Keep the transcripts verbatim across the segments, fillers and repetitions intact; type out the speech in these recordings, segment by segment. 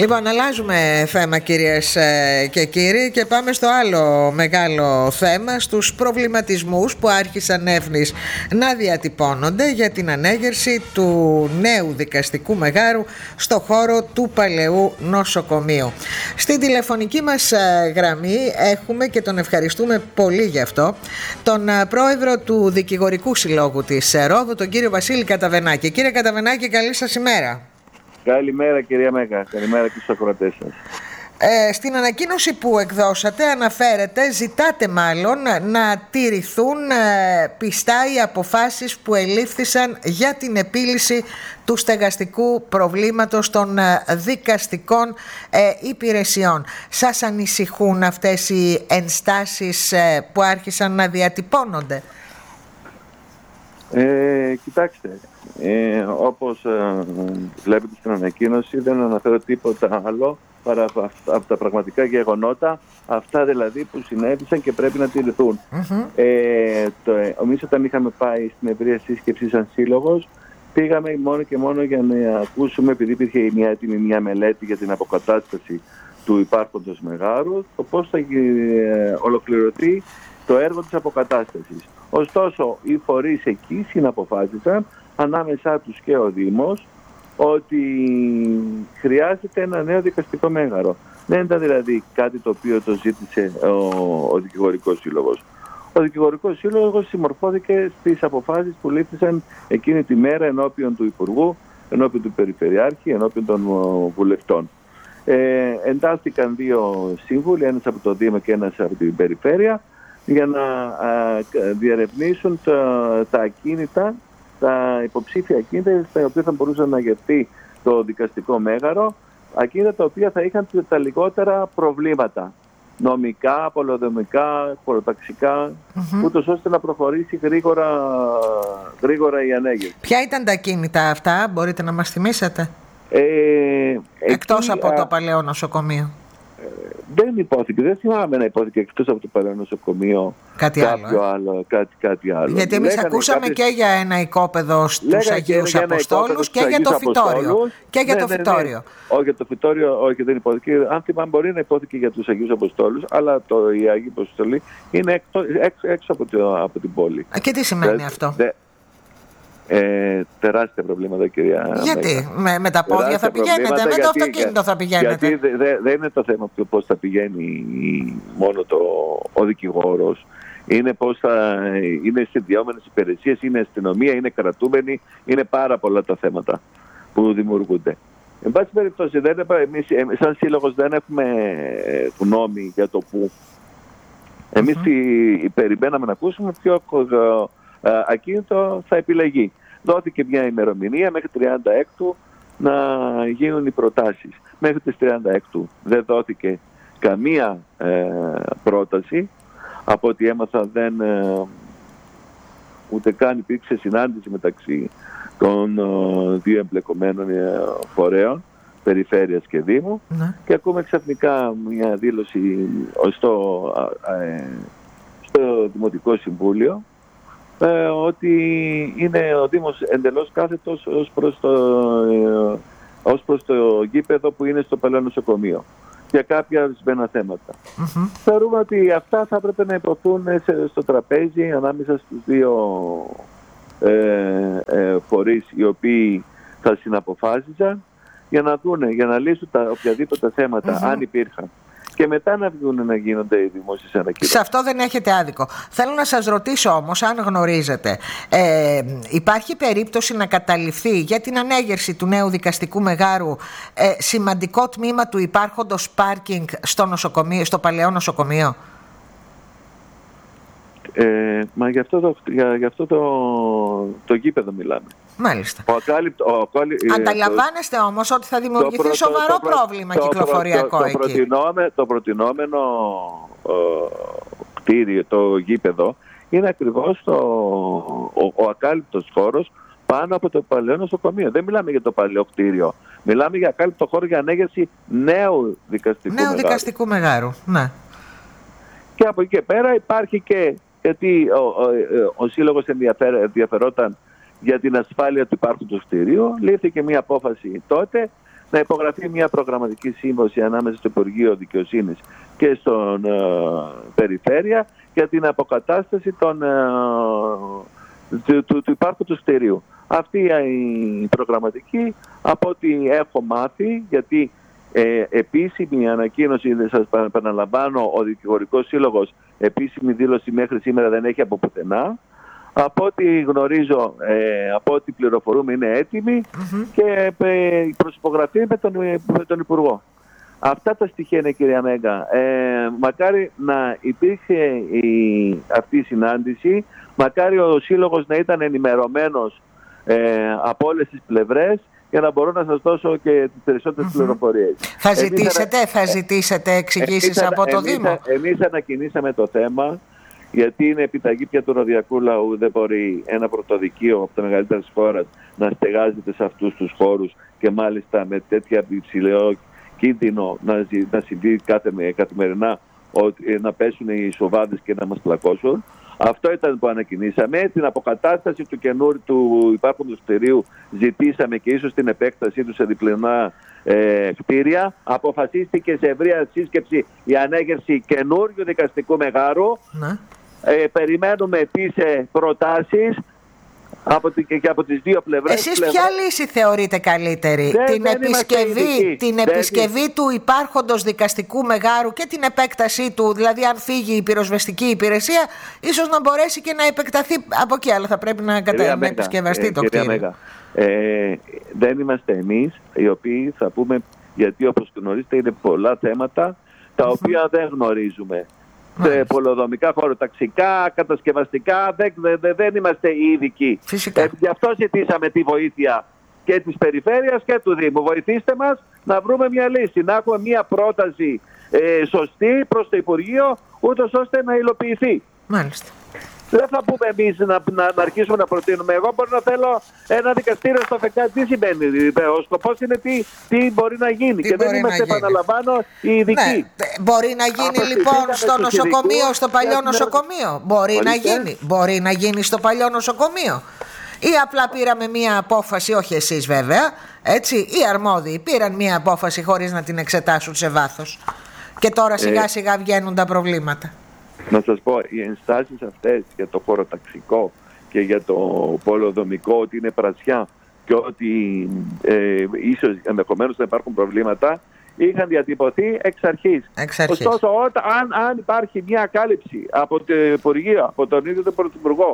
Λοιπόν, αλλάζουμε θέμα, κυρίες και κύριοι, και πάμε στο άλλο μεγάλο θέμα, στους προβληματισμούς που άρχισαν εύνης να διατυπώνονται για την ανέγερση του νέου δικαστικού μεγάρου στο χώρο του Παλαιού Νοσοκομείου. Στην τηλεφωνική μας γραμμή έχουμε, και τον ευχαριστούμε πολύ γι' αυτό, τον πρόεδρο του Δικηγορικού Συλλόγου της Ρόδου, τον κύριο Βασίλη Καταβενάκη. Κύριε Καταβενάκη, καλή σας ημέρα. Καλημέρα, κυρία Μέγα. Καλημέρα και στους ακροατές σας. Ε, στην ανακοίνωση που εκδώσατε αναφέρετε, ζητάτε μάλλον, να τηρηθούν ε, πιστά οι αποφάσεις που ελήφθησαν για την επίλυση του στεγαστικού προβλήματος των ε, δικαστικών ε, υπηρεσιών. Σας ανησυχούν αυτές οι ενστάσεις ε, που άρχισαν να διατυπώνονται? Ε, κοιτάξτε, ε, όπως ε, βλέπετε στην ανακοίνωση, δεν αναφέρω τίποτα άλλο παρά από τα πραγματικά γεγονότα, αυτά δηλαδή που συνέβησαν και πρέπει να τηρηθούν. Mm-hmm. Ε, το, εμείς όταν είχαμε πάει στην ευρεία σύσκεψη σαν σύλλογος, πήγαμε μόνο και μόνο για να ακούσουμε, επειδή υπήρχε μια έτοιμη μια μελέτη για την αποκατάσταση του υπάρχοντος μεγάρου, το πώς θα ε, ολοκληρωθεί το έργο της αποκατάστασης. Ωστόσο, οι φορείς εκεί συναποφάσισαν, ανάμεσά τους και ο Δήμος, ότι χρειάζεται ένα νέο δικαστικό μέγαρο. Δεν ήταν δηλαδή κάτι το οποίο το ζήτησε ο, ο Δικηγορικός Σύλλογος. Ο Δικηγορικός Σύλλογος συμμορφώθηκε στις αποφάσεις που λήφθησαν εκείνη τη μέρα ενώπιον του Υπουργού, ενώπιον του Περιφερειάρχη, ενώπιον των βουλευτών. Ε, εντάστηκαν δύο σύμβουλοι, ένας από το Δήμο και ένας από την Περιφέρεια, για να α, διερευνήσουν τα, τα ακίνητα, τα υποψήφια ακίνητα στα οποία θα μπορούσαν να γερθεί το δικαστικό μέγαρο, ακίνητα τα οποία θα είχαν τα λιγότερα προβλήματα, νομικά, πολεοδομικά, χωροταξικά, mm-hmm. ούτως ώστε να προχωρήσει γρήγορα, γρήγορα η ανέγερση. Ποια ήταν τα ακίνητα αυτά, μπορείτε να μας θυμίσετε? Ε, Εκτός εκεί, από α, το Παλαιό Νοσοκομείο. Δεν υπόθηκε, δεν θυμάμαι να υπόθηκε εκτός από το Παλαιό Νοσοκομείο κάτι κάποιο άλλο, άλλο, κάτι, κάτι άλλο. Γιατί εμείς λέγανε ακούσαμε κάποιες... και για ένα οικόπεδο στους Αγίους Αποστόλους και για το φυτόριο. Και για ναι, το ναι, ναι, φυτόριο. Ναι. Όχι, για το φυτόριο, όχι, δεν υπόθηκε. Αν θυμάμαι, μπορεί να υπόθηκε για τους Αγίους Αποστόλους, αλλά το, η Αγία Αποστολή είναι έξω, έξω, έξω από, το, από την πόλη. Και τι σημαίνει δε, αυτό? Δε, Ε, τεράστια προβλήματα, κυρία. Γιατί με, με τα πόδια θα πηγαίνετε, με γιατί, το αυτοκίνητο θα πηγαίνετε? Γιατί δεν δε, δε είναι το θέμα πώς θα πηγαίνει μόνο το, ο δικηγόρος. Είναι πώς θα είναι συνδυόμενες υπηρεσίες, είναι αστυνομία, είναι κρατούμενοι, είναι πάρα πολλά τα θέματα που δημιουργούνται. Εν πάση περιπτώσει, δεν, εμείς, σαν σύλλογος δεν έχουμε γνώμη για το πού. Εμείς mm-hmm. περιμέναμε να ακούσουμε ποιο ακίνητο θα επιλεγεί. Δόθηκε μια ημερομηνία μέχρι τριάντα έκτου να γίνουν οι προτάσεις. Μέχρι τις τριάντα έκτου δεν δόθηκε καμία ε, πρόταση. Από ό,τι έμαθα δεν ε, ούτε καν υπήρξε συνάντηση μεταξύ των ε, δύο εμπλεκομένων ε, φορέων, Περιφέρειας και Δήμου, ναι. Και ακούμε ξαφνικά μια δήλωση στο, ε, στο Δημοτικό Συμβούλιο Ε, ότι είναι ο Δήμος εντελώς κάθετος ως προς το, ε, ως προς το γήπεδο που είναι στο Παλαιό Νοσοκομείο για κάποια ορισμένα θέματα. Mm-hmm. Θεωρούμε ότι αυτά θα έπρεπε να υποθούν στο τραπέζι ανάμεσα στους δύο ε, ε, φορείς οι οποίοι θα συναποφάσιζαν για να δούνε, για να λύσουν τα οποιαδήποτε θέματα, mm-hmm. αν υπήρχαν. Και μετά να βγουν να γίνονται οι δημόσιες ανακοινώσεις. Σε αυτό δεν έχετε άδικο. Θέλω να σας ρωτήσω όμως, αν γνωρίζετε, ε, υπάρχει περίπτωση να καταληφθεί για την ανέγερση του νέου δικαστικού μεγάρου ε, σημαντικό τμήμα του υπάρχοντος πάρκινγκ στο, νοσοκομείο, στο Παλαιό Νοσοκομείο? Ε, μα γι' αυτό, το, για, γι αυτό το, το γήπεδο μιλάμε. Μάλιστα. Ο ακάλυπτο, ο ακάλυ... Ανταλαμβάνεστε το, όμως ότι θα δημιουργηθεί το, σοβαρό το, το, πρόβλημα το, κυκλοφοριακό το, το, εκεί. Το προτινόμενο, το προτινόμενο ε, κτίριο, το γήπεδο, είναι ακριβώς το, ο, ο ακάλυπτος χώρος πάνω από το Παλαιό Νοσοκομείο. Δεν μιλάμε για το παλαιό κτίριο. Μιλάμε για ακάλυπτο χώρο για ανέγερση νέου δικαστικού νέου μεγάρου. δικαστικού μεγάρου, ναι. Και από εκεί και πέρα υπάρχει και, γιατί ο, ο, ο, ο Σύλλογος ενδιαφερόταν για την ασφάλεια του υπάρχοντος κτηρίου, λήφθηκε μια απόφαση τότε να υπογραφεί μια προγραμματική σύμβαση ανάμεσα στο Υπουργείο Δικαιοσύνης και στον ε, Περιφέρεια για την αποκατάσταση των, ε, του, του, του υπάρχοντος κτηρίου. Αυτή η προγραμματική, από ό,τι έχω μάθει, γιατί ε, επίσημη ανακοίνωση, σας επαναλαμβάνω, ο Δικηγορικός Σύλλογος επίσημη δήλωση μέχρι σήμερα δεν έχει από πουθενά. Από ό,τι γνωρίζω, ε, από ό,τι πληροφορούμε, είναι έτοιμη mm-hmm. και ε, προσυπογραφή με τον, με τον Υπουργό. Αυτά τα στοιχεία είναι, κυρία Μέγκα. Ε, μακάρι να υπήρχε η, αυτή η συνάντηση, μακάρι ο Σύλλογος να ήταν ενημερωμένος ε, από όλες τις πλευρές για να μπορώ να σας δώσω και τις περισσότερες mm-hmm. πληροφορίες. Θα ζητήσετε, εμείς, θα ζητήσετε εξηγήσεις εμείς, από το εμείς, Δήμο. Εμείς ανακοινήσαμε το θέμα, γιατί είναι επιταγή πια του ροδιακού λαού. Δεν μπορεί ένα πρωτοδικείο από τα μεγαλύτερα της χώρας να στεγάζεται σε αυτούς τους χώρους και μάλιστα με τέτοια υψηλό κίνδυνο να, να συμβεί κάθε, καθημερινά ότι, να πέσουν οι σοβάδες και να μας πλακώσουν. Αυτό ήταν που ανακοινήσαμε. Την αποκατάσταση του καινούριου του υπάρχοντος κτηρίου ζητήσαμε και ίσως την επέκτασή του σε διπλανά ε, κτίρια. Αποφασίστηκε σε ευρεία σύσκεψη η ανέγερση καινούριου δικαστικού μεγάρου. Ναι. Ε, περιμένουμε τις ε, προτάσεις από τη, και από τις δύο πλευρές. Εσείς ποια λύση θεωρείτε καλύτερη? Δεν, την δεν επισκευή, την δεν επισκευή του υπάρχοντος δικαστικού μεγάρου και την επέκτασή του, δηλαδή αν φύγει η πυροσβεστική υπηρεσία, ίσως να μπορέσει και να επεκταθεί από εκεί, αλλά θα πρέπει να, κατα... να επισκευαστεί ε, το κτίριο. Ε, δεν είμαστε εμείς οι οποίοι θα πούμε, γιατί όπως γνωρίζετε είναι πολλά θέματα τα οποία δεν γνωρίζουμε. Σε πολεοδομικά, χωροταξικά, κατασκευαστικά, δεν, δεν, δεν είμαστε οι ειδικοί. Ε, γι' αυτό ζητήσαμε τη βοήθεια και της Περιφέρειας και του Δήμου. Βοηθήστε μας να βρούμε μια λύση, να έχουμε μια πρόταση ε, σωστή προς το Υπουργείο, ούτως ώστε να υλοποιηθεί. Μάλιστα. Δεν θα πούμε εμείς να, να, να αρχίσουμε να προτείνουμε. Εγώ μπορεί να θέλω ένα δικαστήριο στο ΦΕΚΑ. Τι σημαίνει? Ο σκοπός είναι τι, τι μπορεί να γίνει. Τι και δεν είμαστε, επαναλαμβάνω, οι ειδικοί. Ναι. Μπορεί να γίνει λοιπόν στο νοσοκομείο, ειδικούς, στο παλιό νοσοκομείο. Μπορεί να γίνει. Μπορεί να γίνει στο παλιό νοσοκομείο. Ή απλά πήραμε μία απόφαση, όχι εσείς βέβαια, έτσι, οι αρμόδιοι πήραν μία απόφαση χωρίς να την εξετάσουν σε βάθος. Και τώρα σιγά σιγά βγαίνουν τα προβλήματα. Να σας πω, οι ενστάσεις αυτές για το χωροταξικό και για το πολεοδομικό ότι είναι πρασιά και ότι ε, ίσως ενδεχομένως θα υπάρχουν προβλήματα, είχαν διατυπωθεί εξ αρχής. Εξ αρχής. Ωστόσο, όταν, αν, αν υπάρχει μια κάλυψη από το Υπουργείο, από τον ίδιο τον Πρωθυπουργό,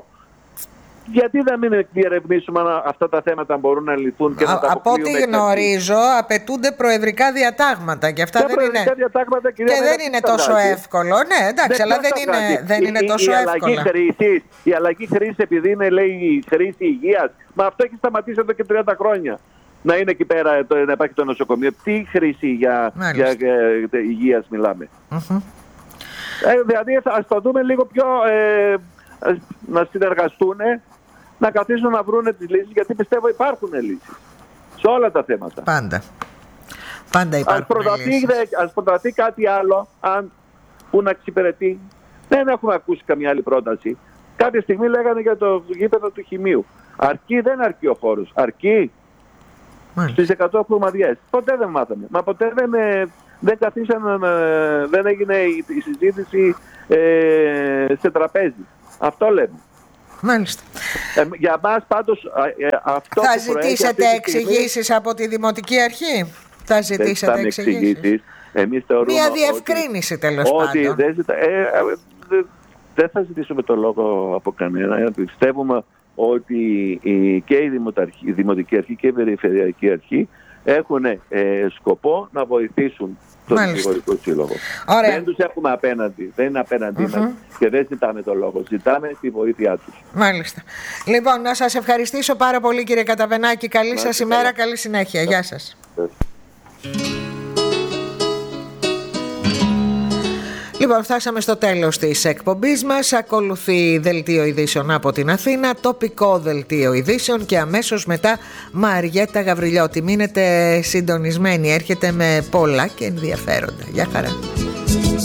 γιατί δεν μην διερευνήσουμε αν αυτά τα θέματα μπορούν να λυθούν και Α, να τα από ό,τι γνωρίζω, απαιτούνται προεδρικά διατάγματα και αυτά δεν είναι, διατάγματα, και δεν είναι τόσο εύκολο. Ναι, εντάξει, δεν αλλά δεν είναι, δεν είναι τόσο η, εύκολο. Η αλλαγή χρήσης, η αλλαγή χρήσης επειδή είναι, λέει, χρήση υγείας, μα αυτό έχει σταματήσει εδώ και τριάντα χρόνια. Να είναι εκεί πέρα, το, να υπάρχει το νοσοκομείο. Τι χρήση για, για, για, για υγείας μιλάμε? Mm-hmm. Ε, δηλαδή, ας το δούμε λίγο πιο... Ε, να συνεργαστούν, να καθίσουν να βρουν τις λύσεις, γιατί πιστεύω υπάρχουν λύσεις σε όλα τα θέματα. Πάντα. Πάντα υπάρχουν ας προταθεί, λύσεις. Ας προταθεί κάτι άλλο, αν που να εξυπηρετεί. Δεν έχουμε ακούσει καμία άλλη πρόταση. Κάποια στιγμή λέγανε για το γήπεδο του Χημείου. Αρκεί, δεν αρκεί ο χώρος. Αρκεί στις εκατό πλωμαδιές. Ποτέ δεν μάθαμε. Μα ποτέ δεν, δεν καθίσαν, δεν έγινε η, η συζήτηση ε, σε τραπέζι. Αυτό λέμε. Μάλιστα. Ε, για μας πάντως ε, αυτό θα που ζητήσετε εξηγήσεις στιγμή, από τη Δημοτική Αρχή? Θα ζητήσετε εξηγήσεις? Εμείς θεωρούμε μια διευκρίνηση ότι, τέλος ότι πάντων. Δεν ε, ε, δε, δε θα ζητήσουμε το λόγο από κανένα. Πιστεύουμε ότι η, και η, η Δημοτική Αρχή και η Περιφερειακή Αρχή έχουν ε, σκοπό να βοηθήσουν τον Δικηγορικό Σύλλογο. Ωραία. Δεν τους έχουμε απέναντι, δεν είναι απέναντί mm-hmm. μας και δεν ζητάμε το λόγο, ζητάμε τη βοήθειά τους. Μάλιστα. Λοιπόν, να σας ευχαριστήσω πάρα πολύ, κύριε Καταβενάκη. Καλή Μάλιστα. σας ημέρα, καλή συνέχεια. Γεια σας. Λοιπόν, φτάσαμε στο τέλος της εκπομπής μας. Ακολουθεί δελτίο ειδήσεων από την Αθήνα, τοπικό δελτίο ειδήσεων και αμέσως μετά Μαριέτα Γαβριλιώτη. Μείνετε συντονισμένοι, έρχεται με πολλά και ενδιαφέροντα. Γεια χαρά.